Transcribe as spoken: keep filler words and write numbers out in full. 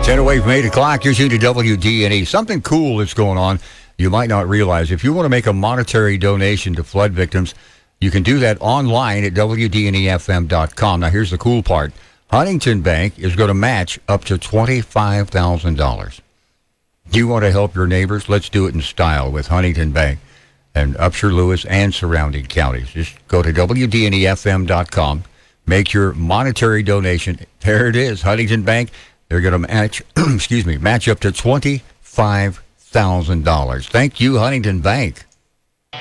ten away from eight o'clock, you're tuned to W D N E. Something cool that's going on you might not realize. If you want to make a monetary donation to flood victims, you can do that online at W D N E F M dot com. Now, here's the cool part. Huntington Bank is going to match up to twenty-five thousand dollars. You want to help your neighbors? Let's do it in style with Huntington Bank and Upshur, Lewis, and surrounding counties. Just go to W D N E F M dot com. Make your monetary donation. There it is, Huntington Bank. They're going to match, excuse me, match up to twenty-five thousand dollars. Thank you, Huntington Bank.